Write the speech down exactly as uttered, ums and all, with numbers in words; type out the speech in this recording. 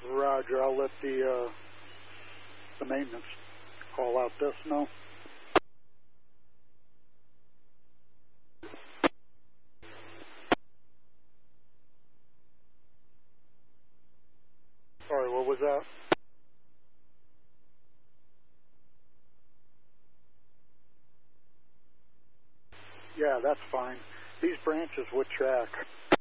Roger, I'll let the, uh, the maintenance call out this know. Sorry, what was that? Yeah, that's fine. These branches would track.